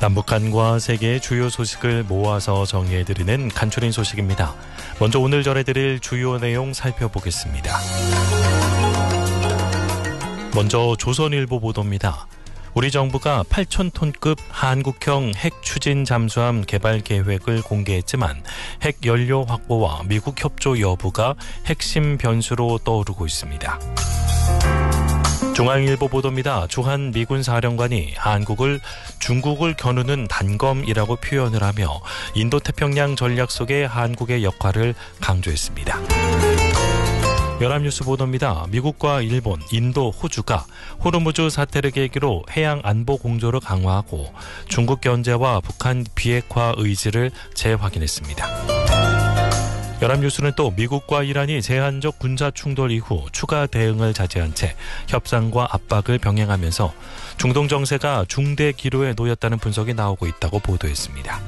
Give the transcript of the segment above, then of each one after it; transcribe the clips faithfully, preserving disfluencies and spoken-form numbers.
남북한과 세계의 주요 소식을 모아서 정리해드리는 간추린 소식입니다. 먼저 오늘 전해드릴 주요 내용 살펴보겠습니다. 먼저 조선일보 보도입니다. 우리 정부가 팔천 톤급 한국형 핵 추진 잠수함 개발 계획을 공개했지만 핵 연료 확보와 미국 협조 여부가 핵심 변수로 떠오르고 있습니다. 중앙일보 보도입니다. 주한 미군 사령관이 한국을 중국을 겨누는 단검이라고 표현을 하며 인도태평양 전략 속의 한국의 역할을 강조했습니다. 연합뉴스 보도입니다. 미국과 일본, 인도, 호주가 호르무즈 사태를 계기로 해양 안보 공조를 강화하고 중국 견제와 북한 비핵화 의지를 재확인했습니다. 연합뉴스는 또 미국과 이란이 제한적 군사 충돌 이후 추가 대응을 자제한 채 협상과 압박을 병행하면서 중동 정세가 중대 기로에 놓였다는 분석이 나오고 있다고 보도했습니다.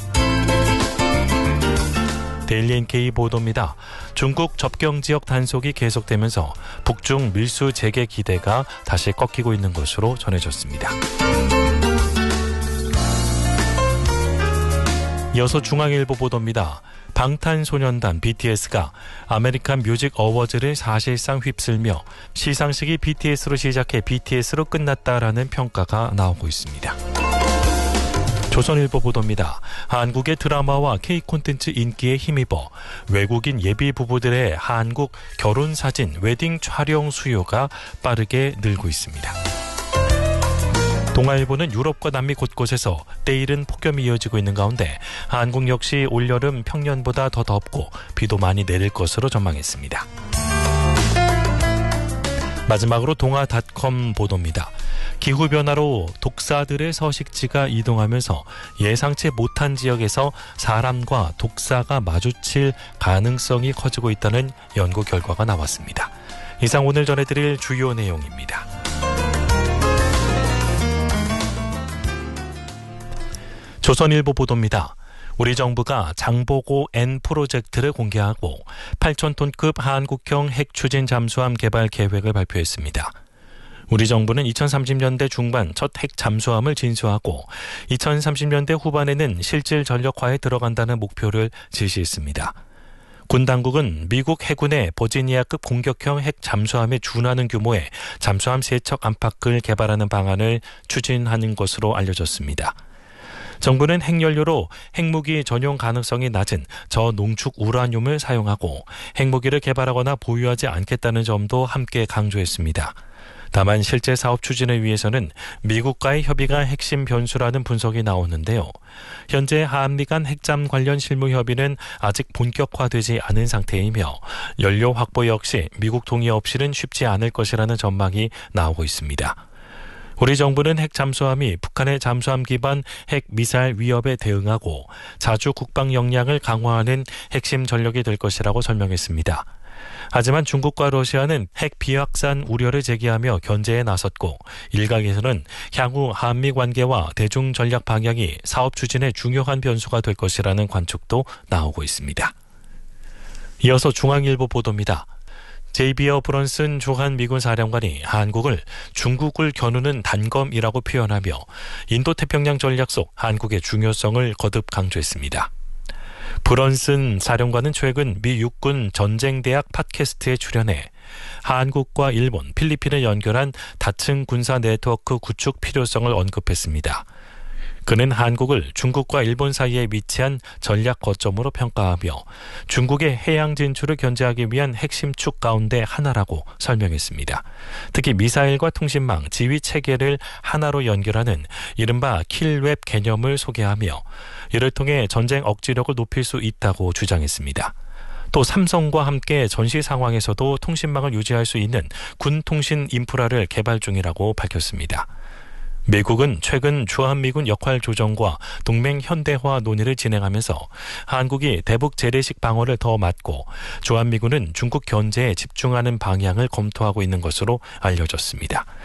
데일리엔케이 보도입니다. 중국 접경 지역 단속이 계속되면서 북중 밀수 재개 기대가 다시 꺾이고 있는 것으로 전해졌습니다. 이어서 중앙일보 보도입니다. 방탄소년단 비티에스가 아메리칸 뮤직 어워즈를 사실상 휩쓸며 시상식이 비티에스로 시작해 비티에스로 끝났다라는 평가가 나오고 있습니다. 조선일보 보도입니다. 한국의 드라마와 K 콘텐츠 인기에 힘입어 외국인 예비 부부들의 한국 결혼사진 웨딩 촬영 수요가 빠르게 늘고 있습니다. 동아일보는 유럽과 남미 곳곳에서 때이른 폭염이 이어지고 있는 가운데 한국 역시 올여름 평년보다 더 덥고 비도 많이 내릴 것으로 전망했습니다. 마지막으로 동아닷컴 보도입니다. 기후변화로 독사들의 서식지가 이동하면서 예상치 못한 지역에서 사람과 독사가 마주칠 가능성이 커지고 있다는 연구 결과가 나왔습니다. 이상 오늘 전해드릴 주요 내용입니다. 조선일보 보도입니다. 우리 정부가 장보고 N 프로젝트를 공개하고 팔천 톤급 한국형 핵 추진 잠수함 개발 계획을 발표했습니다. 우리 정부는 이천삼십 년대 중반 첫 핵 잠수함을 진수하고 이천삼십 년대 후반에는 실질 전력화에 들어간다는 목표를 제시했습니다. 군 당국은 미국 해군의 버지니아급 공격형 핵 잠수함에 준하는 규모의 잠수함 세척 안팎을 개발하는 방안을 추진하는 것으로 알려졌습니다. 정부는 핵연료로 핵무기 전용 가능성이 낮은 저농축 우라늄을 사용하고 핵무기를 개발하거나 보유하지 않겠다는 점도 함께 강조했습니다. 다만 실제 사업 추진을 위해서는 미국과의 협의가 핵심 변수라는 분석이 나오는데요. 현재 한미 간 핵잠 관련 실무 협의는 아직 본격화되지 않은 상태이며 연료 확보 역시 미국 동의 없이는 쉽지 않을 것이라는 전망이 나오고 있습니다. 우리 정부는 핵 잠수함이 북한의 잠수함 기반 핵 미사일 위협에 대응하고 자주 국방 역량을 강화하는 핵심 전력이 될 것이라고 설명했습니다. 하지만 중국과 러시아는 핵 비확산 우려를 제기하며 견제에 나섰고 일각에서는 향후 한미 관계와 대중 전략 방향이 사업 추진의 중요한 변수가 될 것이라는 관측도 나오고 있습니다. 이어서 중앙일보 보도입니다. 제이비어 브런슨 주한 미군 사령관이 한국을 중국을 겨누는 단검이라고 표현하며 인도태평양 전략 속 한국의 중요성을 거듭 강조했습니다. 브런슨 사령관은 최근 미 육군 전쟁대학 팟캐스트에 출연해 한국과 일본, 필리핀을 연결한 다층 군사 네트워크 구축 필요성을 언급했습니다. 그는 한국을 중국과 일본 사이에 위치한 전략 거점으로 평가하며 중국의 해양 진출을 견제하기 위한 핵심 축 가운데 하나라고 설명했습니다. 특히 미사일과 통신망, 지휘 체계를 하나로 연결하는 이른바 킬웹 개념을 소개하며 이를 통해 전쟁 억지력을 높일 수 있다고 주장했습니다. 또 삼성과 함께 전시 상황에서도 통신망을 유지할 수 있는 군 통신 인프라를 개발 중이라고 밝혔습니다. 미국은 최근 주한미군 역할 조정과 동맹 현대화 논의를 진행하면서 한국이 대북 재래식 방어를 더 맡고 주한미군은 중국 견제에 집중하는 방향을 검토하고 있는 것으로 알려졌습니다.